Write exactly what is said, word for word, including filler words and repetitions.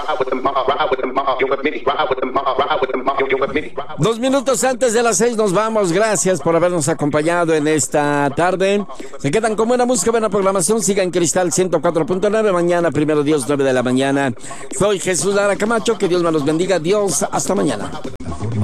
Dos minutos antes de las seis nos vamos. Gracias por habernos acompañado en esta tarde. Se quedan con buena música, buena programación. Sigan Cristal ciento cuatro punto nueve. Mañana, primero Dios, nueve de la mañana. Soy Jesús Lara Camacho. Que Dios me los bendiga. Dios, hasta mañana.